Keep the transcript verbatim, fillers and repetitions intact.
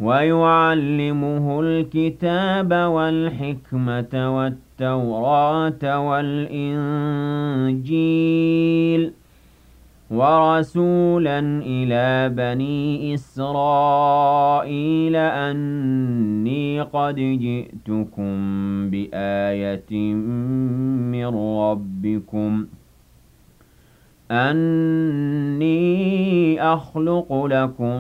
وَيُعَلِّمُهُ الْكِتَابَ وَالْحِكْمَةَ وَالتَّوْرَاةَ وَالْإِنجِيلَ وَرَسُولًا إِلَىٰ بَنِي إِسْرَائِيلَ أَنِّي قَدْ جِئْتُكُم بِآيَةٍ مِّن رَّبِّكُمْ أَنِّي أَخْلُقُ لَكُم